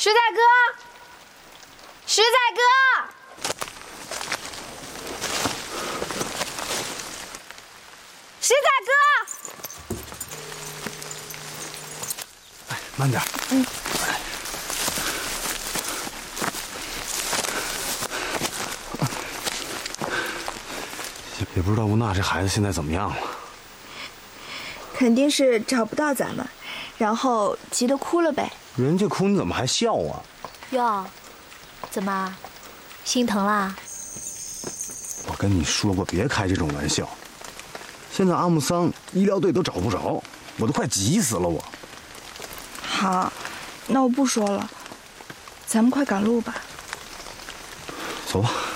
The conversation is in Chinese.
实在哥，实在哥，实在哥！ 哎，慢点。也不知道吴娜这孩子现在怎么样了。 肯定是找不到咱们，然后急得哭了呗。 人家哭你怎么还笑啊？ 哟，怎么，心疼啦？ 我跟你说过，别开这种玩笑。现在阿木桑医疗队都找不着，我都快急死了我。 好，那我不说了，咱们快赶路吧。 走吧。